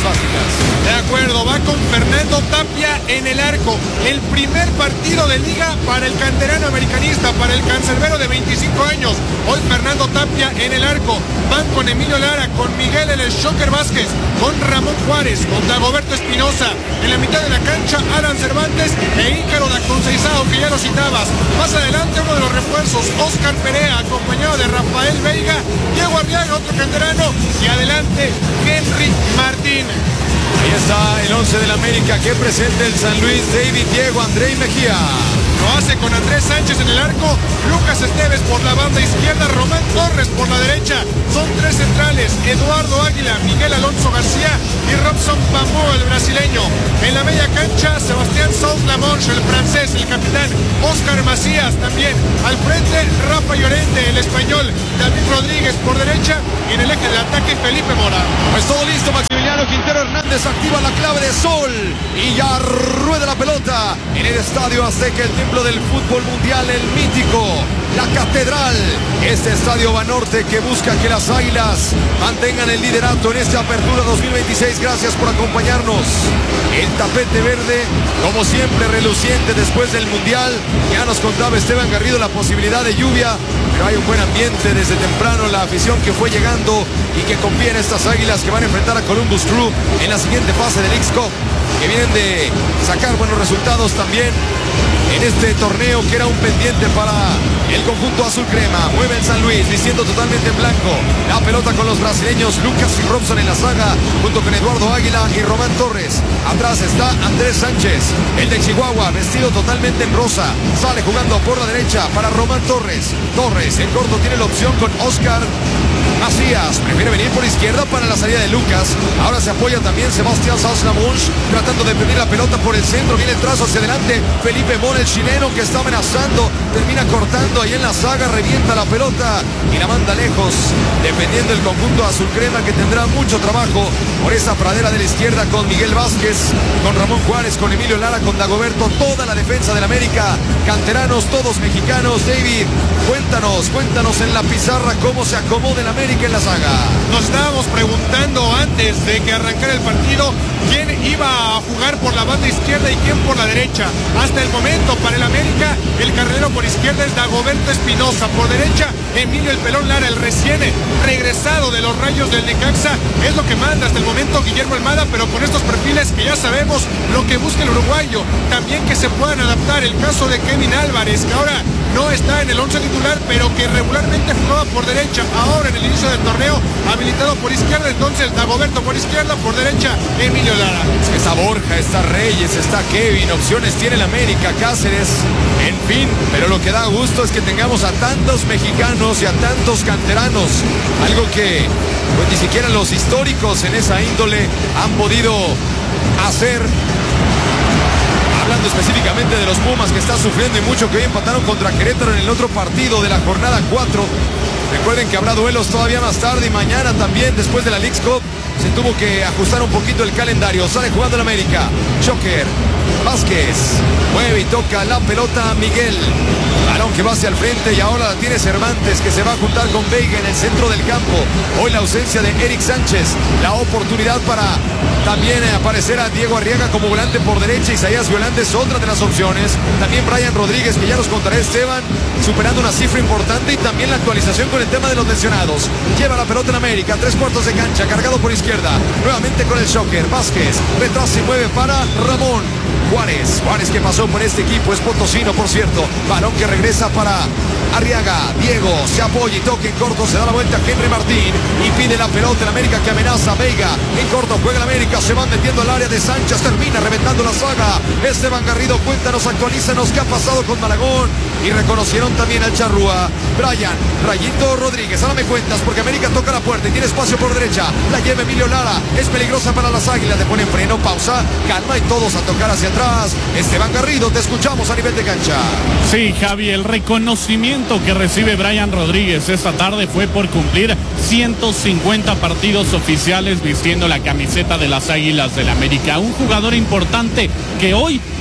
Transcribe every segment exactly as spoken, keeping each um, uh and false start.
básicas. De acuerdo, va con Fernando Tapia en el arco. El primer partido de liga para el canterano americanista, para el cancerbero de veinticinco años. Hoy Fernando Tapia en el arco. Van con Emilio Lara, con Miguel el Shocker Vázquez, con Ramón Juárez, con Dagoberto Espinosa. En la mitad de la cancha, Alan Cervantes e Ícaro da Conceizao, que ya lo citabas. Más adelante, uno de los refuerzos, Oscar Perea, acompañado de Rafael Veiga, Diego Arriaga, otro canterano, y adelante, Henry Martín. Ahí está el once del América que presenta el San Luis. David, Diego, André y Mejía. Lo hace con Andrés Sánchez en el arco, Lucas Esteves por la banda izquierda, Román Torres por la derecha. Son tres centrales, Eduardo Águila, Miguel Alonso García y Robson Bambú, el brasileño. En la media cancha, Sebastián Sauz-Lamonche, el francés, el capitán. Oscar Macías también. Al frente, Rafa Llorente, el español. David Rodríguez por derecha. Y en el eje del ataque, Felipe Mora. Pues todo listo, Maximiliano Quintero Hernández activa la clave de sol y ya rueda la pelota en el Estadio Azteca, el templo del fútbol mundial, el mítico, la catedral. Este estadio Banorte que busca que las Águilas mantengan el liderato en esta apertura dos mil veintiséis. Gracias por acompañarnos. El tapete verde, como siempre, reluciente después del mundial. Ya nos contaba Esteban Garrido la posibilidad de lluvia, pero hay un buen ambiente desde temprano. La afición que fue llegando y que confía en estas Águilas que van a enfrentar a Columbus Crew en la siguiente fase del X-Cup, que vienen de sacar buenos resultados también en este torneo que era un pendiente para el conjunto azul crema. Mueve el San Luis, vistiendo totalmente en blanco. La pelota con los brasileños Lucas y Robson en la saga, junto con Eduardo Águila y Román Torres. Atrás está Andrés Sánchez, el de Chihuahua, vestido totalmente en rosa. Sale jugando por la derecha para Román Torres. Torres en corto tiene la opción con Oscar Macías. Prefiere venir por izquierda para la salida de Lucas. Ahora se apoya también Sebastián Sauz-Lamonche, tratando de pedir la pelota por el centro. Viene el trazo hacia adelante. Felipe Mora, el chileno, que está amenazando. Termina cortando ahí en la saga. Revienta la pelota y la manda lejos. Defendiendo el conjunto azul crema, que tendrá mucho trabajo por esa pradera de la izquierda con Miguel Vázquez, con Ramón Juárez, con Emilio Lara, con Dagoberto. Toda la defensa del América. Canteranos, todos mexicanos. David, cuéntanos, cuéntanos en la pizarra cómo se acomoda el América en la saga. Nos estábamos preguntando antes de que arrancara el partido quién iba a jugar por la banda izquierda y quién por la derecha. Hasta el momento, para el América, el carrilero por izquierda es Dagoberto Espinosa. Por derecha, Emilio el Pelón Lara, el recién regresado de los Rayos del Necaxa. Es lo que manda hasta el momento Guillermo Almada, pero con estos perfiles que ya sabemos lo que busca el uruguayo. También que se puedan adaptar. El caso de Kevin Álvarez, que ahora no está en el once titular, pero que regularmente jugaba por derecha. Ahora en el inicio del torneo, habilitado por izquierda, entonces Dagoberto por izquierda, por derecha Emilio Lara. Está Borja, está Reyes, está Kevin, opciones tiene el América, Cáceres, en fin, pero lo que da gusto es que tengamos a tantos mexicanos y a tantos canteranos, algo que pues ni siquiera los históricos en esa índole han podido hacer. Hablando específicamente de los Pumas, que están sufriendo y mucho, que hoy empataron contra Querétaro en el otro partido de la jornada cuatro. Recuerden que habrá duelos todavía más tarde y mañana también, después de la Leagues Cup. Se tuvo que ajustar un poquito el calendario. Sale jugando el América. Shocker Vázquez mueve y toca la pelota a Miguel. Balón que va hacia el frente y ahora la tiene Cervantes, que se va a juntar con Veiga en el centro del campo. Hoy la ausencia de Eric Sánchez. La oportunidad para también aparecer a Diego Arriaga como volante por derecha. Isaías Violante es otra de las opciones. También Brian Rodríguez, que ya nos contará Esteban, superando una cifra importante, y también la actualización con el tema de los lesionados. Lleva la pelota en América, tres cuartos de cancha, cargado por izquierda. Nuevamente con el Shocker Vázquez. Retrasa y mueve para Ramón Juárez. Juárez, que pasó por este equipo, es potosino, por cierto. Balón que regresa para Arriaga. Diego se apoya y toca en corto. Se da la vuelta a Henry Martín y pide la pelota en América, que amenaza a Veiga. En corto juega el América. Se van metiendo al área de Sánchez. Termina reventando la saga. Esteban Garrido, cuéntanos, actualízanos qué ha pasado con Malagón. Y reconocieron también al Charrúa. Brian Rayito Rodríguez. Ahora me cuentas, porque América toca la puerta y tiene espacio por derecha. La lleva Emilio Lara. Es peligrosa para las Águilas. Le ponen freno, pausa, calma y todos a tocar hacia atrás. Esteban Garrido, te escuchamos a nivel de cancha. Sí, Javi, el reconocimiento que recibe Brian Rodríguez esta tarde fue por cumplir ciento cincuenta partidos oficiales vistiendo la camiseta de las Águilas del América. Un jugador importante que hoy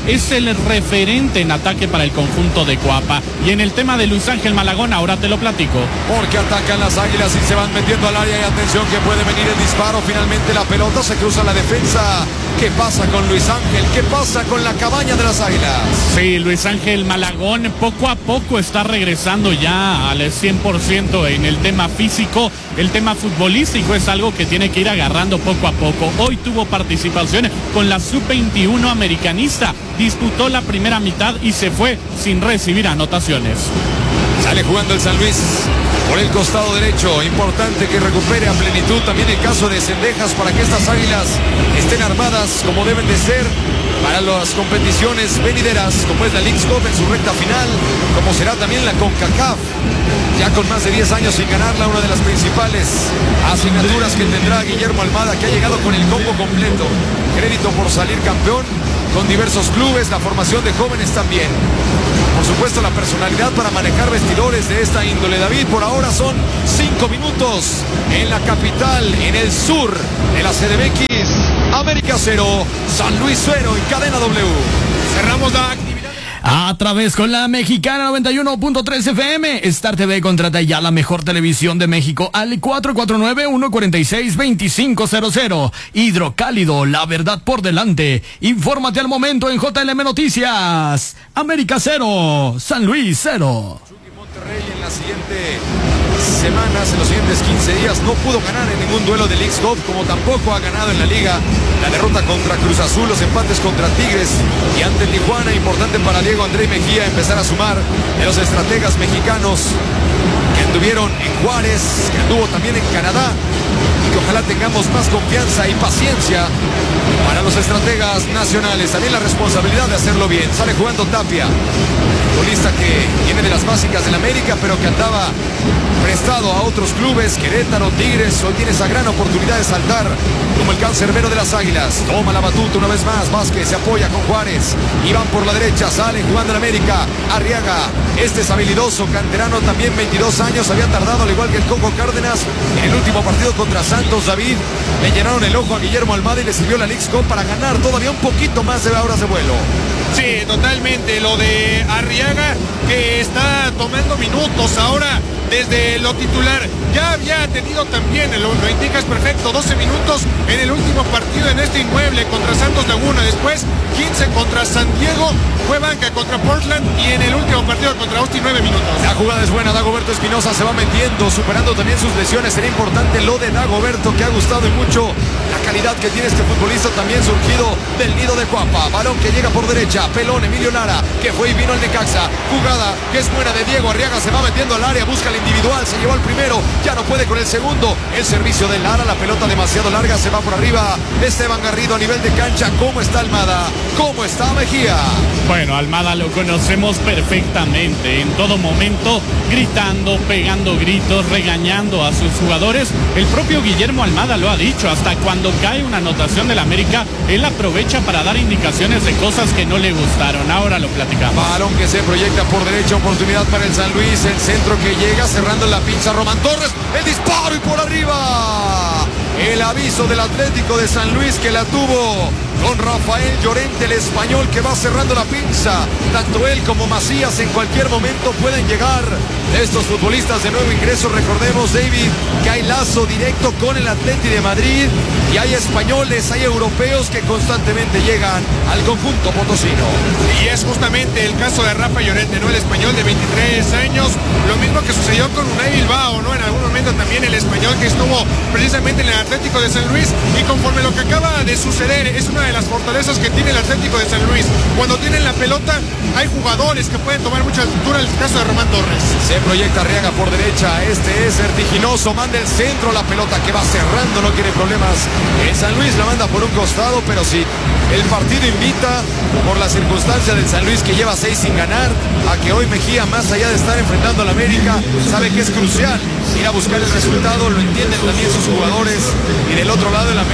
es el referente en ataque para el conjunto de Cuapa. Y en el tema de Luis Ángel Malagón, ahora te lo platico. Porque atacan las Águilas y se van metiendo al área, y atención que puede venir el disparo. Finalmente la pelota se cruza la defensa. ¿Qué pasa con Luis Ángel? ¿Qué pasa con la cabaña de las Águilas? Sí, Luis Ángel Malagón poco a poco está regresando ya al cien por ciento en el tema físico. El tema futbolístico es algo que tiene que ir agarrando poco a poco. Hoy tuvo participación con la sub veintiuno americanista. Disputó la primera mitad y se fue sin recibir anotaciones. Sale jugando el San Luis por el costado derecho. Importante que recupere a plenitud también el caso de Cendejas para que estas Águilas estén armadas como deben de ser para las competiciones venideras, como es la Leagues Cup en su recta final, como será también la CONCACAF, ya con más de diez años sin ganarla, una de las principales asignaturas que tendrá Guillermo Almada, que ha llegado con el combo completo. Crédito por salir campeón con diversos clubes, la formación de jóvenes también. Por supuesto, la personalidad para manejar vestidores de esta índole. David, por ahora son cinco minutos en la capital, en el sur de la C D M X. América cero, San Luis cero en cadena W. Cerramos la actividad a través con la Mexicana noventa y uno punto tres F M. Star T V contrata ya la mejor televisión de México al cuatro cuatro nueve, uno cuatro seis, dos cinco cero cero. Hidrocálido, la verdad por delante. Infórmate al momento en J L M Noticias. América cero, San Luis cero. Monterrey en la siguiente semanas, en los siguientes quince días, no pudo ganar en ningún duelo de Leagues Cup, como tampoco ha ganado en la Liga. La derrota contra Cruz Azul, los empates contra Tigres y ante Tijuana. Importante para Diego André Mejía empezar a sumar de los estrategas mexicanos que anduvieron en Juárez, que anduvo también en Canadá, y que ojalá tengamos más confianza y paciencia para los estrategas nacionales. También la responsabilidad de hacerlo bien. Sale jugando Tapia, futbolista que viene de las básicas del América, pero que andaba prestado a otros clubes, Querétaro, Tigres. Hoy tiene esa gran oportunidad de saltar como el cancerbero de las Águilas. Toma la batuta una vez más, Vázquez se apoya con Juárez, y van por la derecha, sale jugando en América, Arriaga, este es habilidoso, canterano también, veintidós años, había tardado al igual que el Coco Cárdenas en el último partido contra Santos. David, le llenaron el ojo a Guillermo Almada y le sirvió la Leagues Cup para ganar todavía un poquito más de horas de vuelo. Sí, totalmente, lo de Arriaga, que está tomando minutos ahora desde lo titular. Ya había tenido también, lo, lo indicas perfecto, doce minutos en el último partido en este inmueble contra Santos Laguna. Después quince contra San Diego, fue banca contra Portland, y en el último partido contra Austin nueve minutos. La jugada es buena, Dagoberto Espinosa se va metiendo, superando también sus lesiones. Será importante lo de Dagoberto, que ha gustado y mucho la calidad que tiene este futbolista, también surgido del nido de Cuapa. Balón que llega por derecha, pelón, Emilio Lara, que fue y vino el Necaxa. Jugada que es buena de Diego Arriaga, se va metiendo al área, busca el individual, se llevó al primero, ya no puede con el segundo. El servicio de Lara, la pelota demasiado larga, se va por arriba. Esteban Garrido a nivel de cancha. ¿Cómo está Almada? ¿Cómo está Mejía? Bueno, Almada lo conocemos perfectamente, en todo momento gritando, pegando gritos, regañando a sus jugadores. El propio Guillermo Almada lo ha dicho, hasta cuando cae una anotación del América, él aprovecha para dar indicaciones de cosas que no le gustaron. Ahora lo platicamos. Balón que se proyecta por derecha, oportunidad para el San Luis, el centro que llega cerrando la pinza Román Torres, el disparo y por arriba. El aviso del Atlético de San Luis, que la tuvo con Rafael Llorente, el español, que va cerrando la pinza. Tanto él como Macías en cualquier momento pueden llegar. Estos futbolistas de nuevo ingreso, recordemos, David, que hay lazo directo con el Atlético de Madrid, y hay españoles, hay europeos que constantemente llegan al conjunto potosino. Y es justamente el caso de Rafa Llorente, ¿no? El español de veintitrés años, lo mismo que sucedió con Unai Bilbao, ¿no? En algún momento también el español que estuvo precisamente en el Atlético de San Luis, y conforme lo que acaba de suceder, es una de las fortalezas que tiene el Atlético de San Luis. Cuando tienen la pelota, hay jugadores que pueden tomar mucha altura, el caso de Román Torres. Se proyecta Arriaga por derecha, este es vertiginoso, manda el centro, la pelota que va cerrando, no quiere problemas. El San Luis la manda por un costado, pero sí, el partido invita, por la circunstancia del San Luis que lleva seis sin ganar, a que hoy Mejía, más allá de estar enfrentando al América, sabe que es crucial ir a buscar el resultado, lo entienden también sus jugadores. Y del otro lado el América,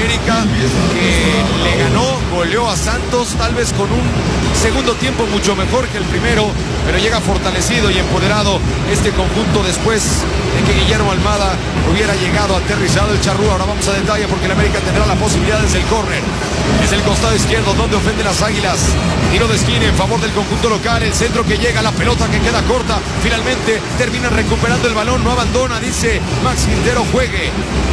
que le ganó, goleó a Santos, tal vez con un segundo tiempo mucho mejor que el primero, pero llega fortalecido y empoderado este conjunto después de que Guillermo Almada hubiera llegado aterrizado el charrúa. Ahora vamos a detalle porque el América tendrá la posibilidad desde el córner, desde el costado izquierdo donde ofenden las Águilas. Tiro de esquina en favor del conjunto local, el centro que llega, la pelota que queda corta, finalmente termina recuperando el balón, no abandona, dice Max Quintero, juegue.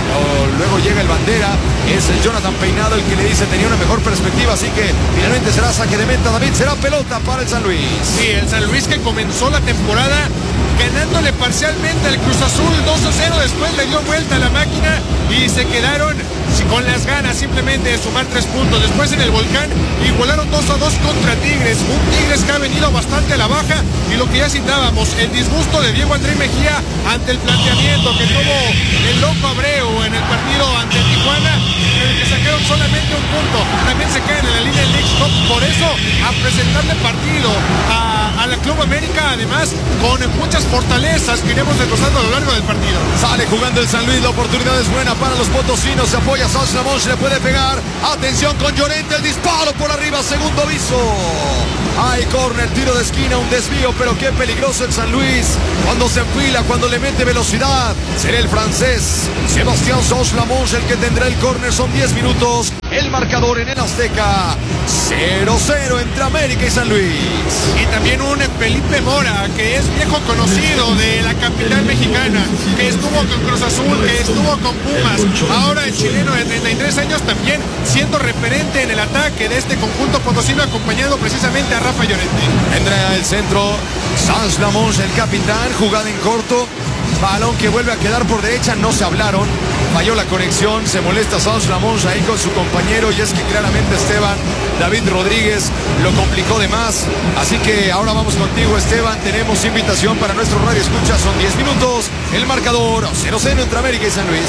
O luego llega el bandera, es el Jonathan Peinado el que le dice tenía una mejor perspectiva, así que finalmente será saque de meta, David, será pelota para el San Luis. Sí, el San Luis que comenzó la temporada ganándole parcialmente al Cruz Azul dos a cero, después le dio vuelta a la máquina y se quedaron con las ganas simplemente de sumar tres puntos. Después en el Volcán igualaron dos a dos contra Tigres, un Tigres que ha venido bastante a la baja, y lo que ya citábamos, el disgusto de Diego Andrés Mejía ante el planteamiento que tuvo el Loco Abreu en el partido ante Tijuana, en el que sacaron solamente un punto. También se caen en la línea del League Cup, por eso a presentarle partido a, a la Club América, además con muchas fortalezas que iremos desglosando a lo largo del partido. Sale jugando el San Luis, la oportunidad es buena para los potosinos, se apoya Sanz Lamón, se le puede pegar, atención con Llorente, el disparo por arriba, segundo aviso. Hay córner, tiro de esquina, un desvío, pero qué peligroso el San Luis cuando se enfila, cuando le mete velocidad. Será el francés Sebastián Sanz Lamón el que tendrá el córner, son diez minutos, el marcador en el Azteca, cero cero entre América y San Luis. Y también un Felipe Mora, que es viejo conocido de la capital mexicana, que estuvo con Cruz Azul, que estuvo con Pumas, ahora el chileno de treinta y tres años también siendo referente en el ataque de este conjunto potosino, acompañado precisamente a Rafa Llorente. Vendrá el centro Sanz Lamón, el capitán, jugada en corto, balón que vuelve a quedar por derecha, no se hablaron, falló la conexión, se molesta Sanz Lamón ahí con su compañero, y es que claramente Esteban David Rodríguez lo complicó de más, así que ahora vamos contigo, Esteban, tenemos invitación para nuestro radio escucha, son diez minutos, el marcador cero cero entre América y San Luis.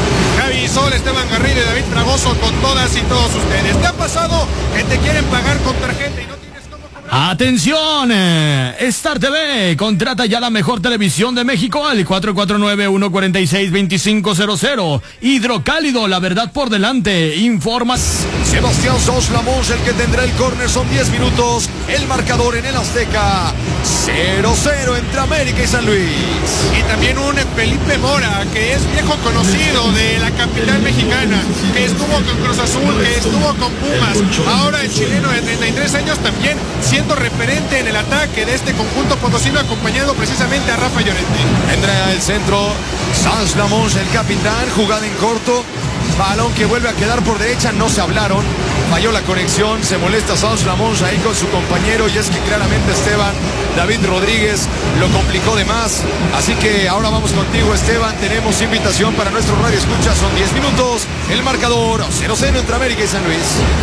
Javi Sol, Esteban Garrido y David Fragoso con todas y todos ustedes. ¿Te ha pasado que te quieren pagar con tarjeta y no tienes cómo cobrar? ¡Atención! Star T V contrata ya la mejor televisión de México al cuatro cuatro nueve, uno cuatro seis, dos cinco cero cero. Hidrocálido, la verdad por delante. Informa Sebastián Sanz Lamón, el que tendrá el córner, son diez minutos, el marcador en el Azteca, cero cero entre América y San Luis. Y también un Felipe Mora, que es viejo conocido de la capital mexicana, que estuvo con Cruz Azul, que estuvo con Pumas, ahora el chileno de treinta y tres años también siendo referente en el ataque de este conjunto potosino, acompañado precisamente a Rafa Llorente. Vendrá el centro Sanz Lamón, el capitán, jugada en corto, balón que vuelve a quedar por derecha, no se hablaron, falló la conexión, se molesta Sanz Lamón ahí con su compañero, y es que claramente Esteban David Rodríguez lo complicó de más, así que ahora vamos contigo, Esteban, tenemos invitación para nuestro radio escucha, son diez minutos, el marcador cero cero entre América y San Luis.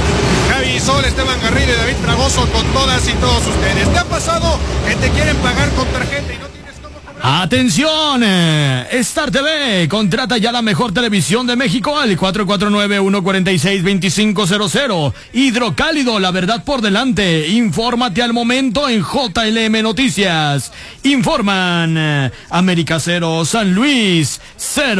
Javi Sol, Esteban Garrido y David Fragoso con todas y todos ustedes. ¿Te ha pasado que te quieren pagar con tarjeta y no tienes cómo cobrar? ¡Atención! Star T V contrata ya la mejor televisión de México al cuatro cuatro nueve, uno cuatro seis, dos cinco cero cero. Hidrocálido, la verdad por delante. Infórmate al momento en J L M Noticias. Informan América cero, San Luis cero.